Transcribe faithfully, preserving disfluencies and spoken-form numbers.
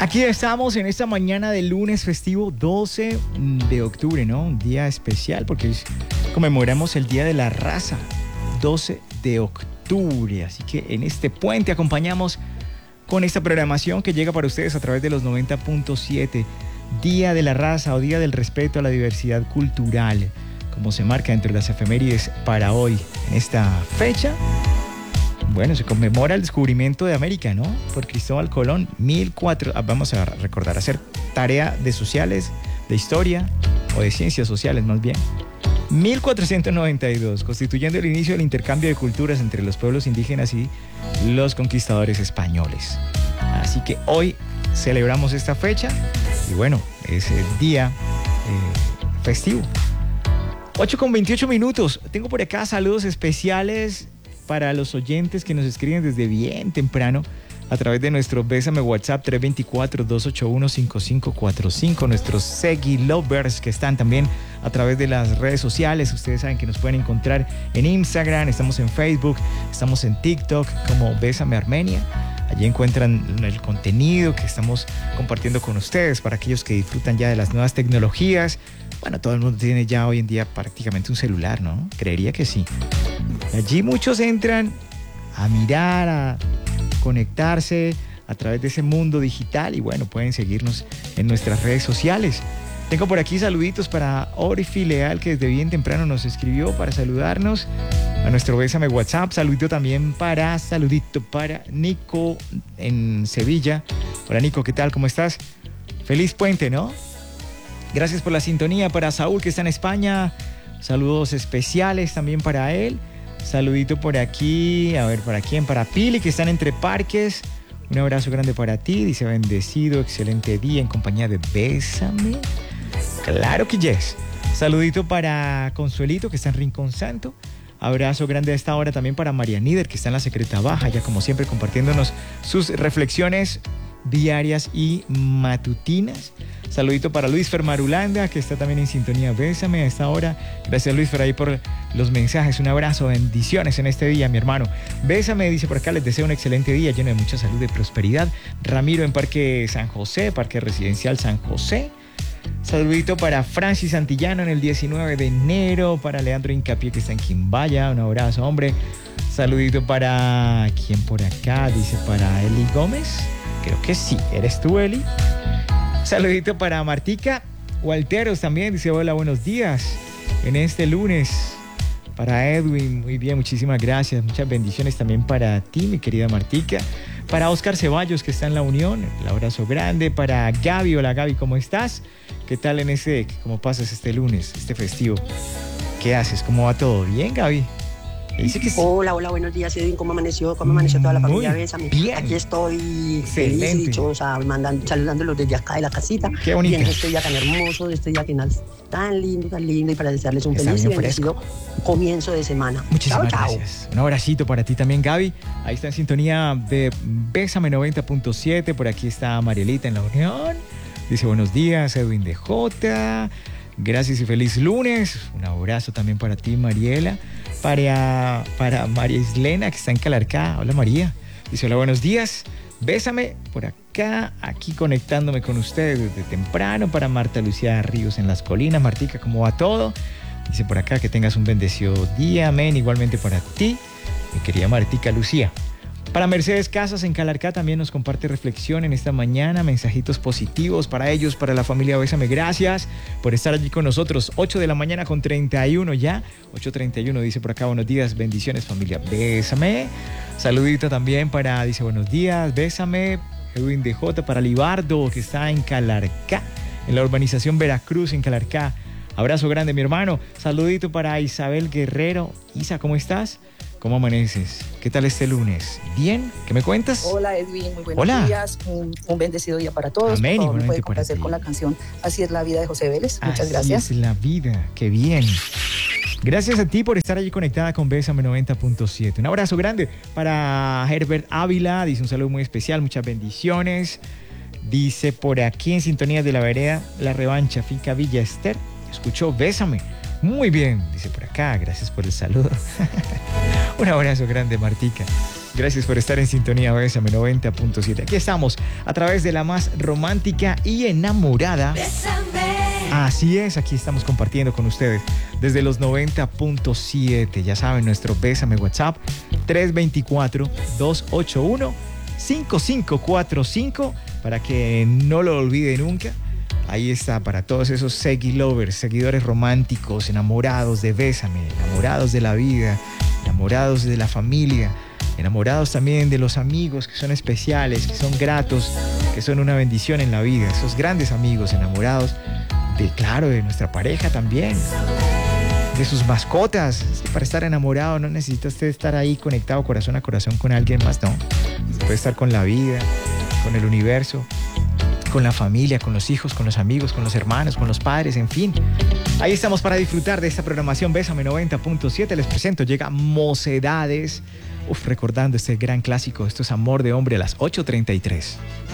Aquí estamos en esta mañana de lunes festivo doce de octubre, ¿no? Un día especial porque conmemoramos el Día de la Raza, doce de octubre. Así que en este puente acompañamos con esta programación que llega para ustedes a través de los noventa punto siete. Día de la Raza o Día del Respeto a la Diversidad Cultural, como se marca entre las efemérides para hoy. En esta fecha, bueno, se conmemora el descubrimiento de América, ¿no? Por Cristóbal Colón, mil cuatro, vamos a recordar, hacer tarea de sociales, de historia o de ciencias sociales más bien. mil cuatrocientos noventa y dos, constituyendo el inicio del intercambio de culturas entre los pueblos indígenas y los conquistadores españoles. Así que hoy celebramos esta fecha y bueno, es el día eh, festivo. ocho con veintiocho minutos. Tengo por acá saludos especiales para los oyentes que nos escriben desde bien temprano a través de nuestro Bésame WhatsApp tres dos cuatro, dos ocho uno, cinco cinco cuatro cinco, nuestros Segui Lovers que están también a través de las redes sociales. Ustedes saben que nos pueden encontrar en Instagram, estamos en Facebook, estamos en TikTok como Bésame Armenia. Allí encuentran el contenido que estamos compartiendo con ustedes para aquellos que disfrutan ya de las nuevas tecnologías. Bueno, todo el mundo tiene ya hoy en día prácticamente un celular, ¿no? Creería que sí. Allí muchos entran a mirar, a conectarse a través de ese mundo digital y bueno, pueden seguirnos en nuestras redes sociales. Tengo por aquí saluditos para Orifi Leal, que desde bien temprano nos escribió para saludarnos a nuestro Bésame WhatsApp. Saludito también para, saludito para Nico en Sevilla. Hola Nico, ¿qué tal? ¿Cómo estás? Feliz puente, ¿no? Gracias por la sintonía. Para Saúl, que está en España, saludos especiales también para él. Saludito por aquí, a ver, ¿para quién? Para Pili, que están entre parques. Un abrazo grande para ti. Dice, bendecido, excelente día en compañía de Bésame. Claro que yes. Saludito para Consuelito, que está en Rincón Santo. Abrazo grande a esta hora también para María Níder, que está en la Secreta Baja, ya como siempre compartiéndonos sus reflexiones diarias y matutinas. Saludito para Luis Fermarulanda, que está también en sintonía. Bésame a esta hora. Gracias Luis por ahí por los mensajes. Un abrazo, bendiciones en este día, mi hermano. Bésame, dice por acá, les deseo un excelente día lleno de mucha salud y prosperidad. Ramiro en Parque San José, Parque Residencial San José. Saludito para Francis Santillano en el diecinueve de enero, para Leandro Incapié, que está en Quimbaya. Un abrazo, hombre. Saludito para... ¿quién por acá? Dice para Eli Gómez. Creo que sí, ¿eres tú, Eli? Saludito para Martica Walteros también, dice hola, buenos días en este lunes. Para Edwin, muy bien, muchísimas gracias. Muchas bendiciones también para ti, mi querida Martica. Para Oscar Ceballos, que está en la Unión, el abrazo grande. Para Gaby, hola Gaby, ¿cómo estás? ¿Qué tal en ese, cómo pasas este lunes, este festivo? ¿Qué haces? ¿Cómo va todo? ¿Bien, Gaby? Dice que sí. Hola, hola, buenos días, Edwin. ¿Cómo amaneció? ¿Cómo amaneció toda la familia? Bésame. Bien. Aquí estoy Excelente. feliz y dichosa, mandando, saludándolos desde acá de la casita. Qué bonito. Y en este día tan hermoso, este día que es tan lindo, tan lindo, y para desearles un Está feliz y bien bendecido comienzo de semana. Muchísimas Chao, chao. gracias. Un abracito para ti también, Gaby. Ahí está en sintonía de Bésame noventa punto siete. Por aquí está Marielita en la Unión. Dice buenos días, Edwin de J. Gracias y feliz lunes. Un abrazo también para ti, Mariela. Para, para María Islena, que está en Calarcá. Hola, María. Dice, hola, buenos días. Bésame por acá, aquí conectándome con ustedes desde temprano. Para Marta Lucía Ríos en Las Colinas. Martica, ¿cómo va todo? Dice por acá que tengas un bendecido día, amén. Igualmente para ti, mi querida Martica Lucía. Para Mercedes Casas en Calarcá también nos comparte reflexión en esta mañana, mensajitos positivos para ellos, para la familia Bésame. Gracias por estar allí con nosotros. ocho de la mañana con treinta y uno ya. ocho treinta y uno dice por acá, buenos días, bendiciones familia Bésame. Saludito también para, dice buenos días, Bésame. Edwin de J. Para Libardo, que está en Calarcá, en la urbanización Veracruz en Calarcá. Abrazo grande, mi hermano. Saludito para Isabel Guerrero. Isa, ¿cómo estás? ¿Cómo amaneces? ¿Qué tal este lunes? ¿Bien? ¿Qué me cuentas? Hola Edwin, muy buenos Hola. días. Un, un bendecido día para todos. Amén, Por favor, me igualmente puede para complacer ti. con la canción Así es la vida de José Vélez. Muchas Así gracias. es la vida. Qué bien. Gracias a ti por estar allí conectada con Bésame noventa punto siete. Un abrazo grande para Herbert Ávila. Dice un saludo muy especial. Muchas bendiciones. Dice por aquí en sintonía de la vereda La Revancha, finca Villa Ester. Escuchó Bésame. Muy bien, dice por acá. Gracias por el saludo. Un abrazo grande, Martica. Gracias por estar en sintonía Bésame noventa punto siete. Aquí estamos a través de la más romántica y enamorada. Bésame. Así es, aquí estamos compartiendo con ustedes desde los noventa punto siete. Ya saben, nuestro Bésame WhatsApp tres dos cuatro, dos ocho uno, cinco cinco cuatro cinco para que no lo olvide nunca. Ahí está para todos esos seguilovers, seguidores románticos, enamorados de Bésame, enamorados de la vida, enamorados de la familia, enamorados también de los amigos que son especiales, que son gratos, que son una bendición en la vida. Esos grandes amigos enamorados de, claro, de nuestra pareja también, de sus mascotas. Para estar enamorado no necesita usted estar ahí conectado corazón a corazón con alguien más, no. Puede estar con la vida, con el universo, con la familia, con los hijos, con los amigos, con los hermanos, con los padres, en fin. Ahí estamos para disfrutar de esta programación Bésame noventa punto siete. Les presento, llega Mocedades. Uf, recordando este gran clásico. Esto es Amor de Hombre a las ocho treinta y tres.